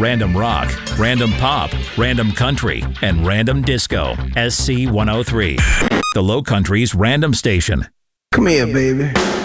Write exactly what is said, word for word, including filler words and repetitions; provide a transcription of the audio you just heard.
random rock, random pop, random country, and random disco. S C one oh three, the Low Country's random station. Come here, baby.